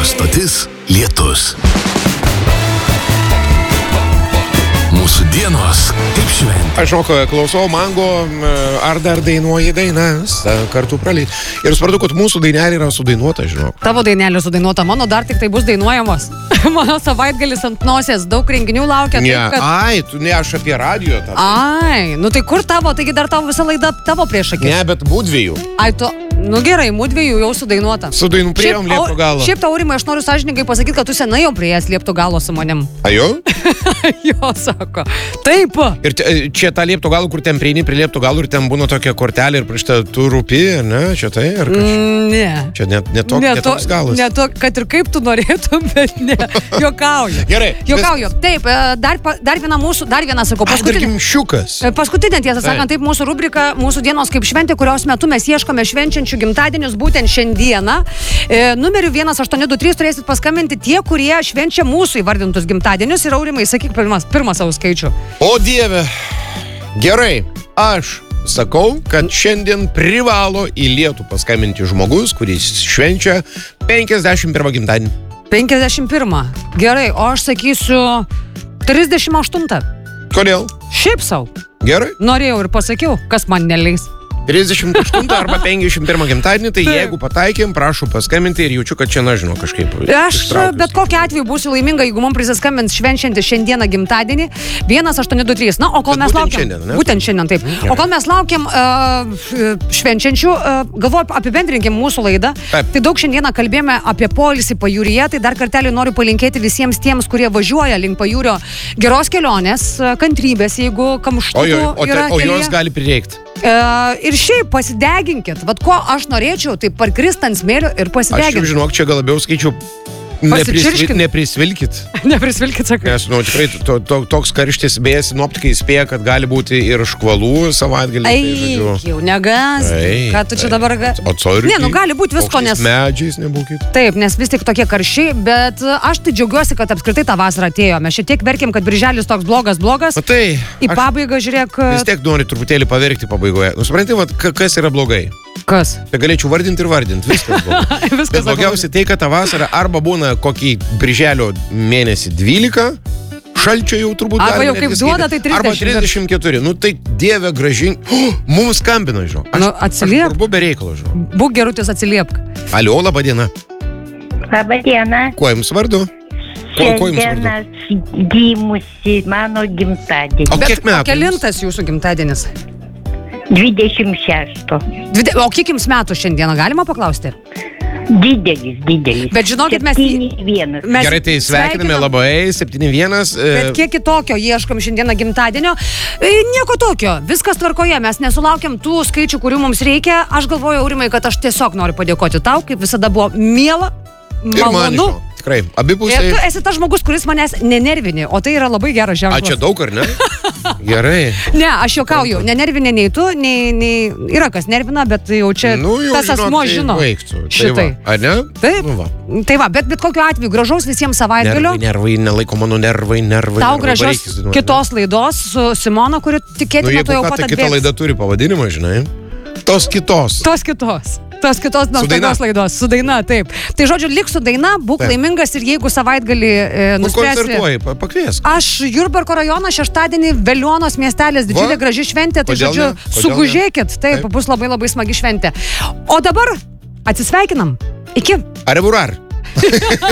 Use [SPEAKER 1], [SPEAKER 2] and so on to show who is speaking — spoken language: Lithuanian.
[SPEAKER 1] Stotis Lietus. Mūsų dienos kaip šventė.
[SPEAKER 2] Aš klausau Mango, ar dar dainuoji dainas, kartu pralyt. Ir supratau, kad mūsų dainelė yra sudainuota, žinok.
[SPEAKER 3] Tavo dainelė sudainuota, mano dar tik tai bus dainuojamos. Mano savaitgalis ant nosies, daug renginių laukia.
[SPEAKER 2] Ne,
[SPEAKER 3] taip, kad...
[SPEAKER 2] ai, tu ne, aš apie radijo tą.
[SPEAKER 3] Ai, nu tai kur tavo, taigi dar tavo visą laidą tavo prieš akis.
[SPEAKER 2] Ne, bet būdviejų.
[SPEAKER 3] Ai, tu, nu gerai, mūdviejų jau sudainuota.
[SPEAKER 2] Sudainų priejom liepto galo.
[SPEAKER 3] Šiaip tau, Aurimai, aš noriu sąžininkai pasakyti, kad tu senai jau priėjęs liepto galo su manim.
[SPEAKER 2] Ajo?
[SPEAKER 3] Jo, sako. Taip.
[SPEAKER 2] Ir čia tą liepto galą, kur ten prieini prie liepto galų ir ten būna tokia kortelė ir prieš tą tu rūpi, ne? Čia tai? Ar
[SPEAKER 3] ne.
[SPEAKER 2] Čia netoks galas.
[SPEAKER 3] Ne to, kad ir kaip tu norėtum, bet ne. Juokauju.
[SPEAKER 2] Gerai.
[SPEAKER 3] Juokauju. Taip, dar viena, sakau, paskutinė, tiesą sakant, taip, mūsų rubrika, mūsų dienos kaip šventė, kurios metu mes ieškome švenčiančių gimtadienius būtent šiandieną. Numeriu 1823 turėsit paskambinti tie, kurie švenčia mūsų įvardintus gimtadienius. Ir Aurimai, sakyk pirmą savo skaičių.
[SPEAKER 2] O Dieve. Gerai. Aš sakau, kad šiandien privalo į Lietų paskambinti žmogus, kuris švenčia 51 gimtadienį.
[SPEAKER 3] 51. Gerai, o aš sakysiu 38.
[SPEAKER 2] Kodėl?
[SPEAKER 3] Šiaip sau.
[SPEAKER 2] Gerai.
[SPEAKER 3] Norėjau ir pasakiau, kas man neleis.
[SPEAKER 2] 38 arba 51 gimtadienį, tai jeigu pataikėm, prašau paskambinti ir jaučiu, kad čia, nežinau, kažkaip
[SPEAKER 3] aš bet kokiu atveju būsiu laiminga, jeigu man prisiskambins švenčianti šiandieną gimtadienį 1823. Na, o kol mes laukiam... Būtent šiandien, taip. O kol mes laukiam švenčiančių, galvoju, apibendrinkim mūsų laidą. Taip. Tai daug šiandieną kalbėjome apie poilsį pajūryje, tai dar kartelį noriu palinkėti visiems tiems, kurie važiuoja link pajūrio, geros kelionės, kantrybės, jeigu kamštukų yra kelyje.
[SPEAKER 2] O jos gali prireikti.
[SPEAKER 3] Ir šiaip pasideginkit. Vat ko aš norėčiau, tai parkrist ant smėlio ir pasideginkit.
[SPEAKER 2] Aš jau žinok, čia gal labiau skaičiu neprisvilkit.
[SPEAKER 3] Neprisvilkit, sakai.
[SPEAKER 2] Nes, tikrai toks karštis, beje, sinoptikai įspėja, kad gali būti ir škvalų savaitgalį.
[SPEAKER 3] Eik, jau negąsdink. Ką tu čia dabar... Ne, gali būti visko, nes...
[SPEAKER 2] medžiais nebūkit.
[SPEAKER 3] Taip, nes vis tik tokie karščiai, bet aš tai džiaugiuosi, kad apskritai tą vasarą atėjo. Mes šiek tiek verkėm, kad birželis toks blogas.
[SPEAKER 2] Tai,
[SPEAKER 3] į pabaigą, žiūrėk...
[SPEAKER 2] Vis tiek nori truputėlį paverkti pabaigoje. Supranti, kas yra blogai?
[SPEAKER 3] Kas?
[SPEAKER 2] Tai galėčiau vardinti ir vardinti. Viskas blogai. Bet blogiausiai tai, kad tą vasarą arba būna kokį birželio mėnesį 12, šalčio jau turbūt
[SPEAKER 3] arba jau kaip duoda, tai 30.
[SPEAKER 2] Arba 34. Nu tai Dieve gražink. Mums skambino, žinau.
[SPEAKER 3] Atsiliep.
[SPEAKER 2] Aš be reikalo, žinau.
[SPEAKER 3] Būk gerutis, atsiliepk.
[SPEAKER 2] Alio, laba diena.
[SPEAKER 4] Labą dieną.
[SPEAKER 2] Kuo jums vardu?
[SPEAKER 4] Šiandienas gimusi mano gimtadienis.
[SPEAKER 2] O kiek metų?
[SPEAKER 3] O kelintas jūsų gimtadienis?
[SPEAKER 4] 26.
[SPEAKER 3] O kiek jums metų šiandieną, galima paklausti?
[SPEAKER 4] Didelis.
[SPEAKER 3] Bet žinokit,
[SPEAKER 4] 7-1.
[SPEAKER 2] Gerai, tai sveikiname labai, 7-1.
[SPEAKER 3] Bet kiek kitokio ieškom šiandieną gimtadienio? Nieko tokio, viskas tvarkoje, mes nesulaukiam tų skaičių, kurių mums reikia. Aš galvoju, Aurimai, kad aš tiesiog noriu padėkoti tau, kaip visada buvo miela, malonu.
[SPEAKER 2] Tikrai, abipusiai.
[SPEAKER 3] Ir tu esi tas žmogus, kuris manęs nenervini, o tai yra labai geras ženklas.
[SPEAKER 2] A, čia daug, ar ne? Gerai.
[SPEAKER 3] Ne, aš juokauju, nenervinė nei tu, nei yra kas nervina, bet jau čia tas asmo žino.
[SPEAKER 2] Šitai. Ar ne?
[SPEAKER 3] Taip. Tai va, bet kokiu atveju, gražaus visiems savaitgalio.
[SPEAKER 2] Nervai, nelaiko mano nervai.
[SPEAKER 3] Tau gražios kitos laidos su Simona, kuri tikėtina tu jau pat atbėgs.
[SPEAKER 2] Kita laida turi pavadinimą, žinai? Tos kitos nuostabios laidos, su daina, taip. Tai žodžiu, lik su daina, būk laimingas ir jeigu savaitgalį nuspręsi... Koncertuoji, pakviesk.
[SPEAKER 3] Aš Jurbarko rajoną šeštadienį Veliuonos miestelis, didžiulė graži šventė, tai žodžiu, sugužėkit, taip, bus labai labai smagi šventė. O dabar atsisveikinam. Iki.
[SPEAKER 2] Arevurar.